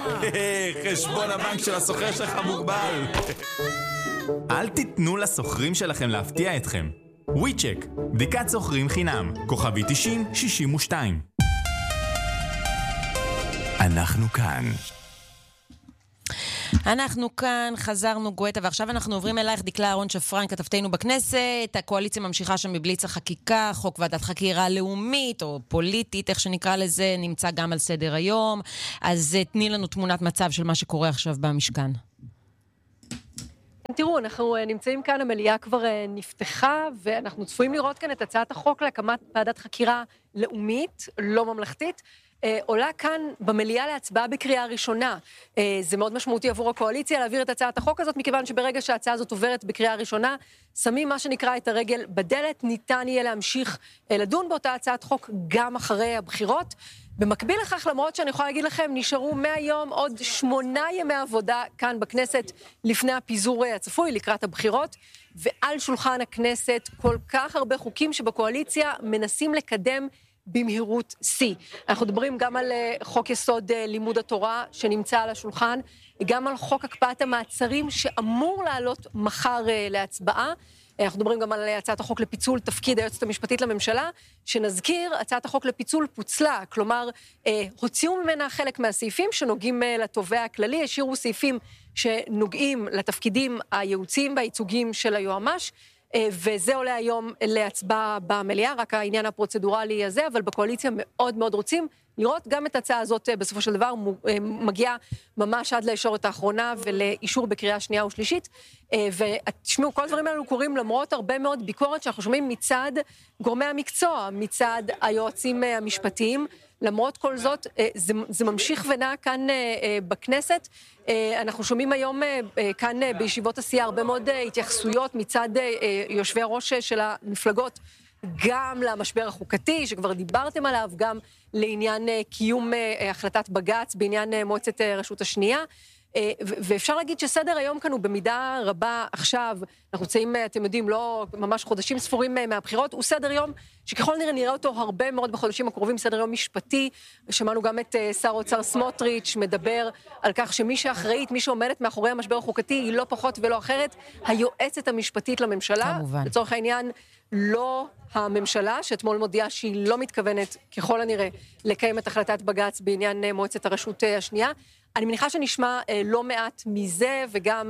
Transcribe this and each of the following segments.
חשבון הבנק של הסוחר שלך מוגבל. אל תיתנו לסוחרים שלכם להפתיע אתכם. וויצ'ק, בדיקת סוחרים חינם, כוכבי 9062. אנחנו כאן. אנחנו כאן, חזרנו גואטה, ועכשיו אנחנו עוברים אלייך, דקלה אהרון שפרן, כתבתנו בכנסת. הקואליציה ממשיכה שם בבליץ החקיקה, חוק ועדת חקירה לאומית או פוליטית, איך שנקרא לזה, נמצא גם על סדר היום. אז תני לנו תמונת מצב של מה שקורה עכשיו במשכן. תראו, אנחנו נמצאים כאן, המליאה כבר נפתחה, ואנחנו צפויים לראות כאן את הצעת החוק להקמת ועדת חקירה לאומית, לא ממלכתית, עולה כאן במליאה להצבעה בקריאה ראשונה. זה מאוד משמעותי עבור הקואליציה להעביר את הצעת החוק הזאת, מכיוון שברגע שההצעה הזאת עוברת בקריאה ראשונה, שמים מה שנקרא את הרגל בדלת, ניתן יהיה להמשיך לדון באותה הצעת חוק גם אחרי הבחירות. במקביל לכך, למרות שאני יכולה להגיד לכם, נשארו מהיום עוד 8 ימי עבודה כאן בכנסת לפני הפיזור הצפוי לקראת הבחירות, ועל שולחן הכנסת כל כך הרבה חוקים שבקואליציה מנסים לקדם במהירות C. אנחנו מדברים גם על חוק יסוד לימוד התורה שנמצא על השולחן, גם על חוק הקפאת המעצרים שאמור לעלות מחר להצבעה. אנחנו מדברים גם על הצעת החוק לפיצול תפקיד היועצת המשפטית לממשלה, שנזכיר, הצעת החוק לפיצול פוצלה, כלומר, הוציאו ממנה חלק מהסעיפים שנוגעים לתובע הכללי, השאירו סעיפים שנוגעים לתפקידים הייעוציים והייצוגיים של היועמ"ש, וזה עולה היום להצבעה במליאה, רק העניין הפרוצדורלי הזה, אבל בקואליציה מאוד מאוד רוצים לראות גם את ההצעה הזאת בסופו של דבר מגיעה ממש עד לישורת האחרונה ולאישור בקריאה שנייה ושלישית, ותשמעו, כל הדברים האלו קורים למרות הרבה מאוד ביקורת שאנחנו שומעים מצד גורמי המקצוע, מצד היועצים המשפטיים. למרות כל זאת, זה ממשיך ונע כאן בכנסת. אנחנו שומעים היום כאן בישיבות הסיעה הרבה מאוד התייחסויות מצד יושבי הראש של המפלגות, גם למשבר החוקתי, שכבר דיברתם עליו, גם לעניין קיום החלטת בג"ץ בעניין מועצת רשות השנייה. ואפשר להגיד שסדר היום כאן הוא במידה רבה עכשיו, אנחנו רוצים, אתם יודעים, לא ממש חודשים ספורים מהבחירות, הוא סדר יום שככל נראה אותו הרבה מאוד בחודשים הקרובים, סדר יום משפטי. שמענו גם את שר האוצר סמוטריץ' מדבר על כך שמי שאחראית, מי שעומדת מאחורי המשבר החוקתי, היא לא פחות ולא אחרת, היועצת המשפטית לממשלה. כמובן. לצורך העניין, לא הממשלה, שאתמול מודיעה שהיא לא מתכוונת, ככל הנראה, לקיים את החלטת בג"ץ בעניין מועצת הרשות השנייה. אני מניחה שנשמע לא מעט מזה, וגם,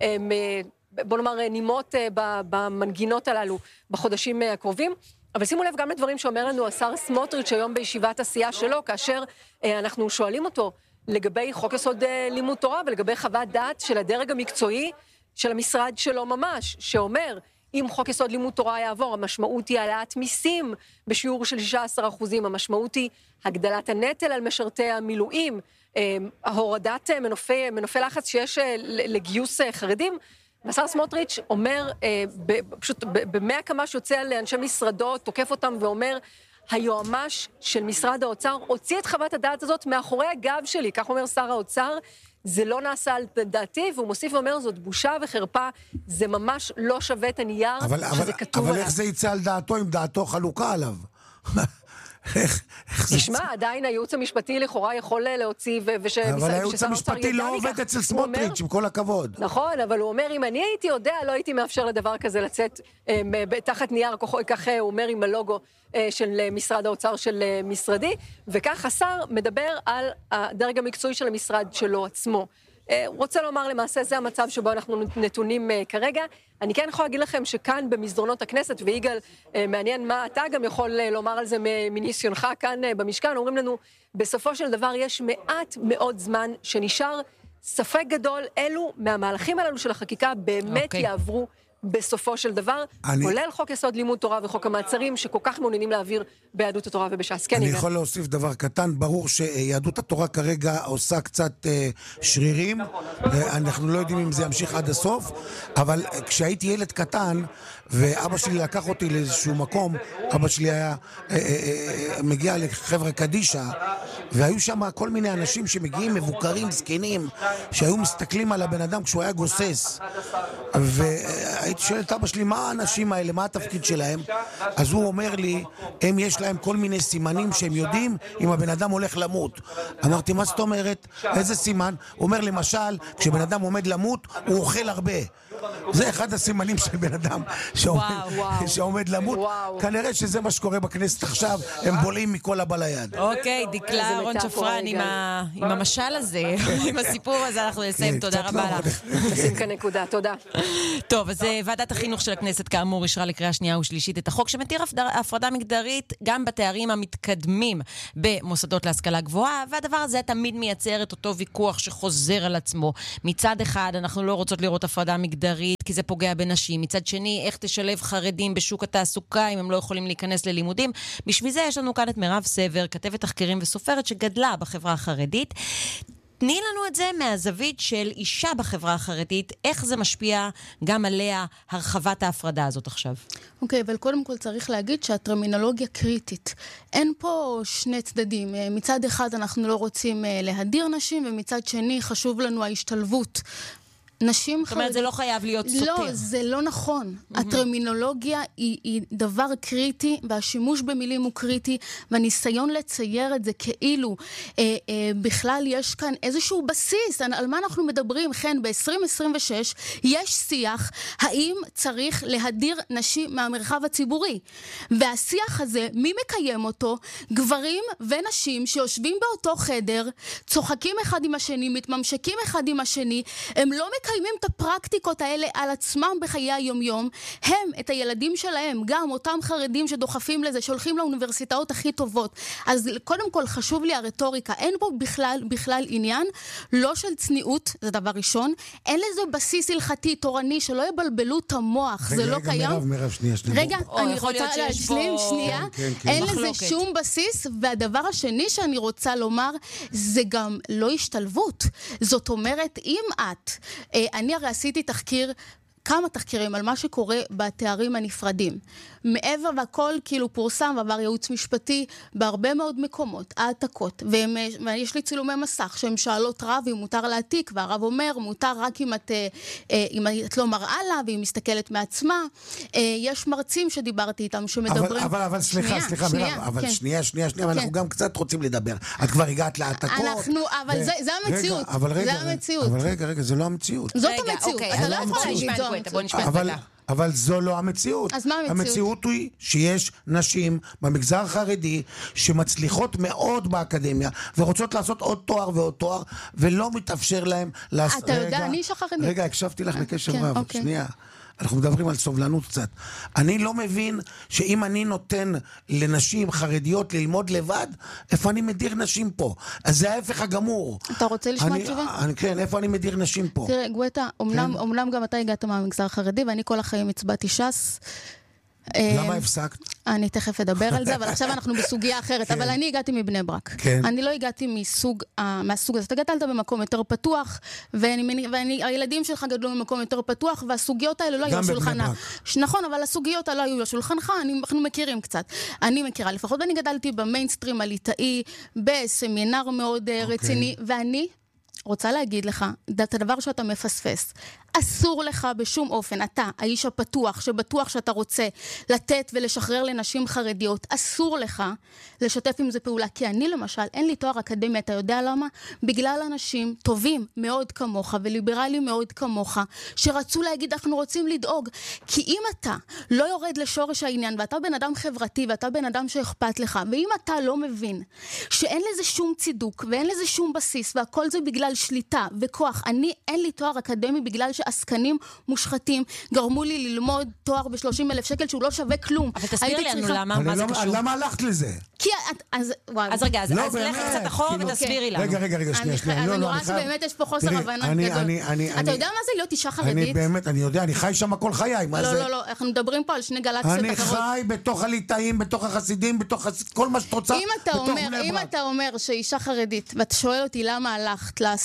בוא נאמר, נימות במנגינות הללו בחודשים הקרובים. אבל שימו לב גם לדברים שאומר לנו השר סמוטריץ' היום בישיבת הסיעה שלו, כאשר אנחנו שואלים אותו לגבי חוק יסוד לימוד תורה, ולגבי חוות דעת של הדרג המקצועי של המשרד שלו ממש, שאומר, אם חוק יסוד לימוד תורה יעבור, המשמעות היא העלאת מיסים בשיעור של 16%, המשמעות היא הגדלת הנטל על משרתי המילואים, ההורדת מנופי לחץ שיש לגיוס חרדים. והשר סמוטריץ' אומר, פשוט במאה כמה שיוצא לאנשי משרדו, תוקף אותם ואומר, היועמ"ש של משרד האוצר הוציא את חוות הדעת הזאת מאחורי הגב שלי, כך אומר שר האוצר, זה לא נעשה על דעתי, והוא מוסיף ואומר, זאת בושה וחרפה, זה ממש לא שווה את הנייר שזה כתוב עליו. אבל איך זה יצא על דעתו, אם דעתו חלוקה עליו? תשמע, עדיין הייעוץ המשפטי לכאורה יכול להוציא, אבל הייעוץ המשפטי לא עובד אצל סמוטריץ', עם כל הכבוד. נכון, אבל הוא אומר, אם אני הייתי יודע, לא הייתי מאפשר לדבר כזה לצאת תחת נייר, כך הוא אומר עם הלוגו של משרד האוצר של משרדי, וכך השר מדבר על הדרג המקצועי של המשרד שלו עצמו. רוצה לומר, למעשה זה המצב שבו אנחנו נתונים כרגע. אני כן יכולה להגיד לכם שכאן במסדרונות הכנסת, ויגאל, מעניין מה אתה גם יכול לומר על זה מניסיונך כאן במשכן, אומרים לנו, בסופו של דבר יש מעט מאוד זמן שנשאר, ספק גדול, אלו מהמהלכים הללו של החקיקה באמת יעברו בסופו של דבר, כולל חוק יסוד לימוד תורה וחוק המעצרים, שכל כך מעוניינים להעביר ביהדות התורה ובש"ס. אני יכול להוסיף דבר קטן, ברור שיהדות התורה כרגע עושה קצת שרירים, אנחנו לא יודעים אם זה ימשיך עד הסוף, אבל כשהייתי ילד קטן, ואבא שלי לקח אותי לאיזשהו מקום, אבא שלי היה מגיע לחבר'ה קדישה, והיו שם כל מיני אנשים שמגיעים מבוקרים, זקנים, שהיו מסתכלים על הבן אדם כשהוא היה גוסס, והייתי הייתי שואל את אבא שלי, מה האנשים האלה, מה התפקיד שלהם? אז הוא אומר לי, הם יש להם כל מיני סימנים שהם יודעים אם הבן אדם הולך למות. אמרתי, מה זאת אומרת? איזה סימן? הוא אומר, למשל, כשבן אדם עומד למות, הוא אוכל הרבה. זה אחד הסימנים של בן אדם שעומד למות. כנראה שזה מה שקורה בכנסת עכשיו, הם בולעים מכל הבא ליד. אוקיי, דקלה אהרון שפרן עם המשל הזה, עם הסיפור הזה, אנחנו נסיים. תודה רבה לך. נשים כאן נקודה, תודה. טוב, אז ועדת החינוך של הכנסת כאמור אישרה לקריאה שנייה ושלישית את החוק שמתיר הפרדה מגדרית גם בתארים המתקדמים במוסדות להשכלה גבוהה, והדבר הזה תמיד מייצר את אותו ויכוח שחוזר על עצמו. מצד אחד, אנחנו לא רוצות לראות הפרדה מגדרית כי זה פוגע בנשים. מצד שני, איך תשלב חרדים בשוק התעסוקה אם הם לא יכולים להיכנס ללימודים? בשביל זה יש לנו כאן את מירב סבר, כתבת תחקירים וסופרת שגדלה בחברה החרדית. תני לנו את זה מהזווית של אישה בחברה החרדית, איך זה משפיע גם עליה הרחבת ההפרדה הזאת עכשיו. אוקיי, אבל קודם כל צריך להגיד שהטרמינולוגיה קריטית. אין פה שני צדדים. מצד אחד אנחנו לא רוצים להדיר נשים, ומצד שני חשוב לנו ההשתלבות. נשים זאת אומרת, זה לא חייב להיות סותר. לא, זה לא נכון. הטרמינולוגיה היא דבר קריטי, והשימוש במילים הוא קריטי, והניסיון לצייר את זה כאילו בכלל יש כאן איזשהו בסיס. על מה אנחנו מדברים? כן, ב-2026 יש שיח האם צריך להדיר נשים מהמרחב הציבורי. והשיח הזה, מי מקיים אותו? גברים ונשים שיושבים באותו חדר, צוחקים אחד עם השני, מתממשקים אחד עם השני, הם לא מקיימים את הפרקטיקות האלה על עצמם בחיי היום-יום, הם, את הילדים שלהם, גם אותם חרדים שדוחפים לזה, שהולכים לאוניברסיטאות הכי טובות. אז קודם כל חשוב לי הרטוריקה, אין פה בכלל עניין, לא של צניעות, זה דבר ראשון, אין לזה בסיס הלכתי, תורני, שלא יבלבלו את המוח, זה לא קיים. מירב, שנייה. רגע, אני רוצה להשלים, שנייה, אין לזה שום בסיס, והדבר השני שאני רוצה לומר, זה גם לא השתלבות. זאת אומרת, אם אני הרי עשיתי כמה תחקירים על מה שקורה בתארים הנפרדים. מעבר והכל כאילו פורסם ועבר ייעוץ משפטי בהרבה מאוד מקומות, העתקות, ויש לי צילומי מסך שהן שאלות רב אם מותר להעתיק, והרב אומר מותר רק אם את לא מראה לה והיא מסתכלת מעצמה. יש מרצים שדיברתי איתם שמדברים... אבל סליחה, מירב, אבל שנייה, אנחנו גם קצת רוצים לדבר. את כבר הגעת להעתקות. אבל זה המציאות. זה המציאות. אבל רגע, זה לא המציאות. זאת המציאות. אתה לא יכול להגיד זאת. אבל זו לא המציאות. אז מה המציאות? המציאות היא שיש נשים במגזר החרדי שמצליחות מאוד באקדמיה ורוצות לעשות עוד תואר ועוד תואר ולא מתאפשר להם אתה יודע, אני אישה חרדית. רגע, הקשבתי לך בקשב רב. שנייה. אנחנו מדברים על סובלנות קצת. אני לא מבין שאם אני נותן לנשים חרדיות ללמוד לבד, איפה אני מדיר נשים פה? אז זה ההפך הגמור. אתה רוצה לשמוע תשובה? כן, איפה אני מדיר נשים פה? תראה, גואטה, אומנם גם אתה הגעת מהמגזר החרדי, ואני כל החיים הצבעתי ש"ס. למה הפסקת? אני תכף אדבר על זה, אבל עכשיו אנחנו בסוגיה אחרת. אבל אני הגעתי מבני ברק. אני לא הגעתי מהסוג הזה. אתה גדלת במקום יותר פתוח, והילדים שלך גדלו במקום יותר פתוח, והסוגיות האלה לא היו על שולחנה. נכון, אבל הסוגיות האלה היו על שולחנך, אנחנו מכירים קצת. אני מכירה לפחות, ואני גדלתי במיינסטרים הליטאי, בסמינר מאוד רציני, ואני רוצה להגיד לך, את הדבר שאתה מפספס. אסור לך בשום אופן, אתה, האיש הפתוח, שבטוח שאתה רוצה לתת ולשחרר לנשים חרדיות, אסור לך לשתף עם זה פעולה. כי אני למשל, אין לי תואר אקדמי, אתה יודע למה? בגלל אנשים טובים מאוד כמוך וליברליים מאוד כמוך, שרצו להגיד, אנחנו רוצים לדאוג. כי אם אתה לא יורד לשורש העניין, ואתה בן אדם חברתי, ואתה בן אדם שאכפת לך, ואם אתה לא מבין שאין לזה שום צידוק, ואין לזה שום בסיס, והכל זה בגלל שליטה וכוח, אין לי תואר אקדמי בגלל עסקנים מושחתים גרמו לי ללמוד תואר ב30,000 שקל שהוא לא שווה כלום. אבל תסביר לנו למה, מה זה קשור? למה הלכת לזה? כי אז רגע, אז לך קצת אחורה ותסבירי לנו. רגע, שנייה. אני רואה שבאמת יש פה חוסר הבנה גדול. אתה יודע מה זה להיות אישה חרדית? אני יודע, אני חי שם כל חיי. לא, אנחנו מדברים פה על שני גלקסיות אחרות. אני חי בתוך הליטאים, בתוך החסידים, בתוך כל מה שאת רוצה. אם אתה אומר שאישה חרדית, ואתה שואל אותי למה הלכת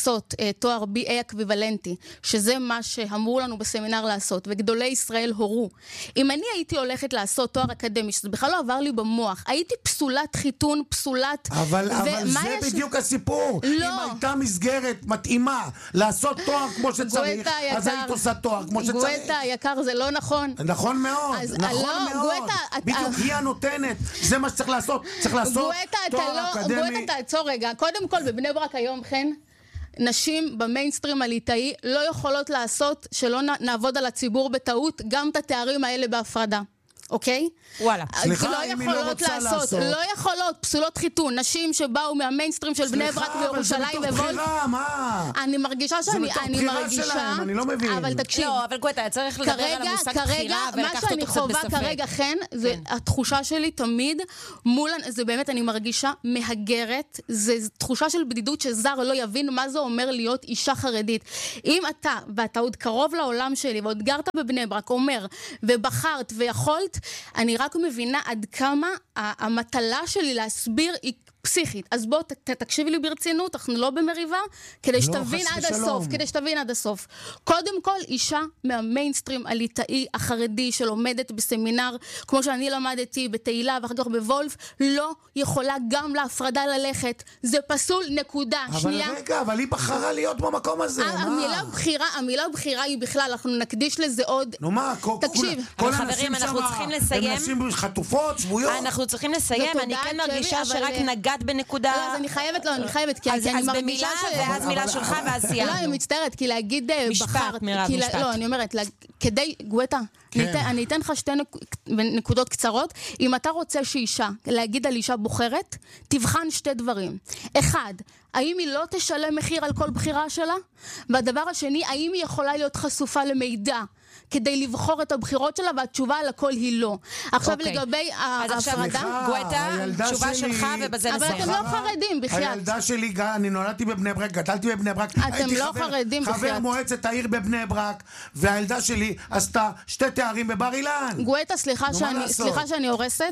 לעשות תואר BA אקוויוולנטי, שזה מה שאמרו לנו בסמינר לעשות, וגדולי ישראל הורו. אם אני הייתי הולכת לעשות תואר אקדמי, שזה בכלל לא עבר לי במוח, הייתי פסולת חיתון, פסולת... אבל זה בדיוק הסיפור. לא. אם הייתה מסגרת מתאימה לעשות תואר כמו שצריך, אז היית עושה תואר כמו שצריך. גואטה היקר, זה לא נכון. נכון מאוד, נכון מאוד. בדיוק היא הנותנת, זה מה שצריך לעשות. צריך לעשות תואר אקדמי. גואטה, תעצור רגע. קודם כל, בבני ברק היום, כן? נשים במיינסטרים הליטאי לא יכולות לעשות שלא נעבוד על הציבור בטעות, גם את התארים האלה בהפרדה. אוקיי? וואלה. סליחה, אם היא לא רוצה לעשות. לא יכולות, פסולות חיתון. נשים שבאו מהמיינסטרים של בני ברק וירושלים אבל זה מתוך בחירה, מה? אני מרגישה שאני שלהם, אני לא מבין. אבל תקשיב. לא, אבל גואטה, צריך לדבר על המושג בחירה ולקחת אותו קצת בספק. כרגע, כן, זה התחושה שלי תמיד, זה באמת, אני מרגישה מהגרת, זה תחושה של בדידות שזר לא יבין מה זה אומר להיות אישה חרדית. אם אתה, ואתה עוד קרוב לעולם שלי, ועוד גרת בבני ברק, אומר, ובחרת ויכולת, אני רק מבינה עד כמה המטלה שלי להסביר היא פסיכית. אז בוא תקשיבי לי ברצינות, אנחנו לא במריבה, כדי שתבין עד הסוף, כדי שתבין עד הסוף. קודם כל, אישה מהמיינסטרים הליטאי החרדי שלומדת בסמינר, כמו שאני למדתי בתהילה ואחר כך בוולף, לא יכולה גם להפרדה ללכת. זה פסול, נקודה. אבל רגע, אבל היא בחרה להיות במקום הזה. המילה בחירה היא בכלל, אנחנו נקדיש לזה עוד... נו מה, תקשיב. אבל חברים, אנחנו צריכים לסיים. הם נשים חטופות, שבויות. אנחנו צריכים לסיים, אני כן מרגישה שרק נגעת בנקודה. לא, אז אני חייבת, כי אני מרגישה ואז מילה שלך ואז סיימנו. לא, אני מצטערת, כי להגיד משפט, מירב, משפט. לא, אני אומרת, כדי, גואטה, אני אתן לך שתי נקודות קצרות. אם אתה רוצה שאישה, להגיד על אישה בוחרת, תבחן שתי דברים. אחד, האם היא לא תשלם מחיר על כל בחירה שלה? והדבר השני, האם היא יכולה להיות חשופה למידע כדי לבחור את הבחירות שלה, והתשובה על הכל היא לא. עכשיו לגבי ההפרדה, גואטה, תשובה שלך ובזה נסיים. אבל אתם לא חרדים בכלל. הילדה שלי, אני נולדתי בבני ברק, גדלתי בבני ברק. אתם לא חרדים בכלל. חבר מועצת העיר בבני ברק, והילדה שלי עשתה 2 תארים בבר אילן. גואטה, סליחה שאני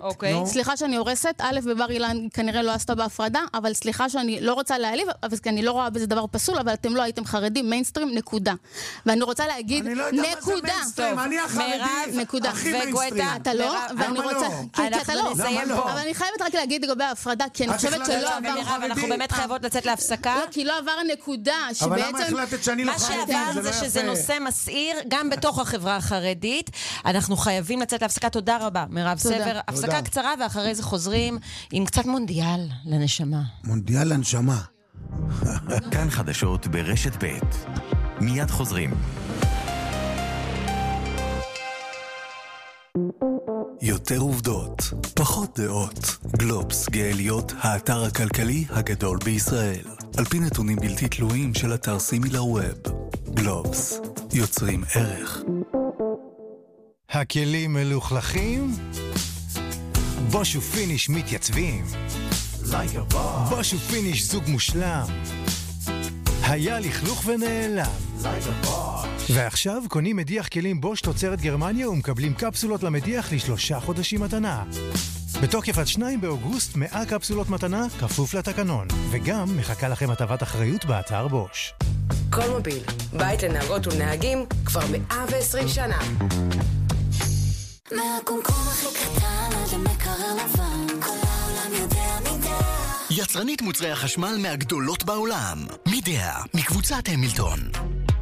הורסת. א', בבר אילן כנראה לא עשתה בהפרדה, אבל סליחה שאני לא רוצה להעליב, כי אני לא רואה בזה דבר פסול, אבל אתם לא הייתם חרדים, מיינסטרים, נקודה. ואני רוצה להגיד, נקודה. אני החרדי, הכי מיינסטרים. אתה לא, ואני רוצה... אנחנו נסיים פה. אבל אני חייבת רק להגיד לגבי ההפרדה, כי אני חושבת שלא עבר... אנחנו באמת חייבות לצאת להפסקה. לא, כי לא עבר הנקודה שבעצם... אבל למה החלטת שאני לא חרדי? מה שעבר זה שזה נושא מסעיר, גם בתוך החברה החרדית. אנחנו חייבים לצאת להפסקה. תודה רבה, מירב סבר. הפסקה קצרה, ואחרי זה חוזרים עם קצת מונדיאל לנשמה. מונדיאל לנשמה. כאן חדשות ברשת ב'. מיד חוזרים. יותר עובדות, פחות דעות. גלובס גאליות, האתר הכלכלי הגדול בישראל. על פי נתונים בלתי תלויים של אתר סימילר ווב. גלובס, יוצרים ערך. הכלים מלוכלכים? בוש ופיניש מתייצבים. בוש ופיניש זוג מושלם. היה לכלוך ונעלם. ועכשיו קונים מדיח כלים בוש תוצרת גרמניה ומקבלים קפסולות למדיח ל3 חודשים מתנה. בתוקף עד 2 באוגוסט 100 קפסולות מתנה כפוף לתקנון. וגם מחכה לכם הטבת אחריות באתר בוש. כל מוביל, בית לנהגות ולנהגים כבר 120 שנה. מהקומקום הכי קטן עד למקרר לבן, כל העולם יודע מידע. יצרנית מוצרי החשמל מהגדולות בעולם. מידע, מקבוצת המילטון.